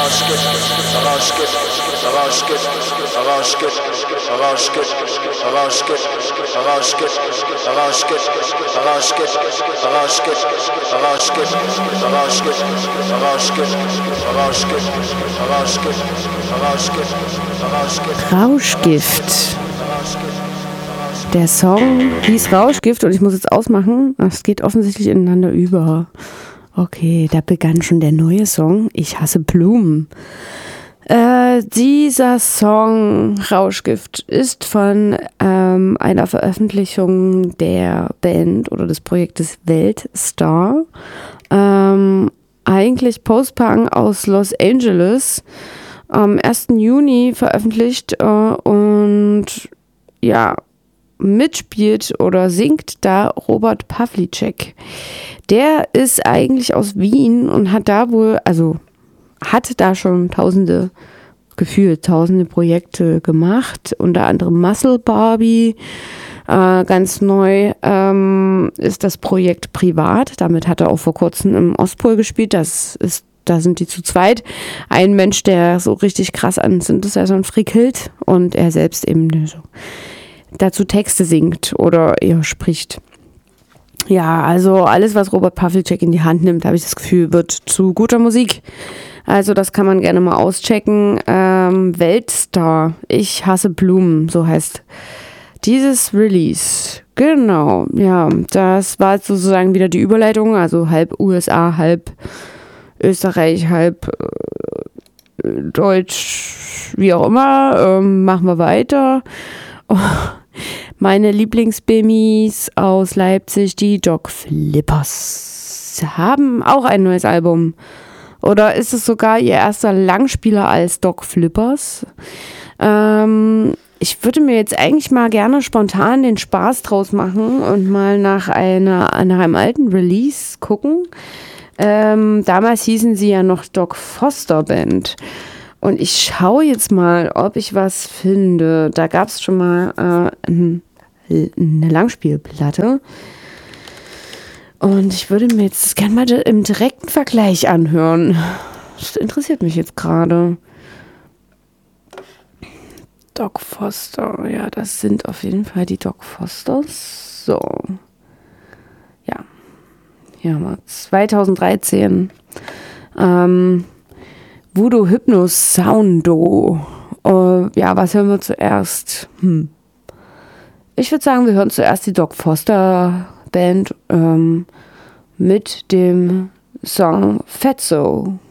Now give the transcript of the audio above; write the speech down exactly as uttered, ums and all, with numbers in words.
Rauschgift. Der Song hieß Rauschgift und ich muss jetzt ausmachen. Es geht offensichtlich ineinander über. Okay, da begann schon der neue Song. Ich hasse Blumen. Äh, dieser Song Rauschgift ist von ähm, einer Veröffentlichung der Band oder des Projektes Weltstar. Ähm, eigentlich Post-Punk aus Los Angeles. Am ersten Juni veröffentlicht äh, und ja, mitspielt oder singt da Robert Pawlicek. Der ist eigentlich aus Wien und hat da wohl, also hat da schon tausende, gefühlt tausende Projekte gemacht, unter anderem Muscle Barbie. Äh, ganz neu ähm, ist das Projekt Privat, damit hat er auch vor kurzem im Ostpol gespielt, das ist Da sind die zu zweit. Ein Mensch, der so richtig krass an Synthesizern frickelt und er selbst eben so dazu Texte singt oder eher spricht. Ja, also alles, was Robert Pawlicek in die Hand nimmt, habe ich das Gefühl, wird zu guter Musik. Also das kann man gerne mal auschecken. Ähm, Weltstar, ich hasse Blumen, so heißt dieses Release. Genau, ja, das war sozusagen wieder die Überleitung, also halb U S A, halb Österreich, halb äh, Deutsch, wie auch immer. Ähm, machen wir weiter. Oh, meine Lieblingsbimis aus Leipzig, die Doc Flippers, haben auch ein neues Album. Oder ist es sogar ihr erster Langspieler als Doc Flippers? Ähm, ich würde mir jetzt eigentlich mal gerne spontan den Spaß draus machen und mal nach, einer, nach einem alten Release gucken. Ähm, damals hießen sie ja noch Doc Foster Band. Und ich schaue jetzt mal, ob ich was finde. Da gab es schon mal äh, ein, eine Langspielplatte. Und ich würde mir jetzt gerne mal im direkten Vergleich anhören. Das interessiert mich jetzt gerade. Doc Foster, ja, das sind auf jeden Fall die Doc Fosters. So. Ja. Hier haben wir zweitausenddreizehn. Ähm, Voodoo Hypno Soundo. Uh, ja, was hören wir zuerst? Hm. Ich würde sagen, wir hören zuerst die Doc Foster Band ähm, mit dem Song Fatso.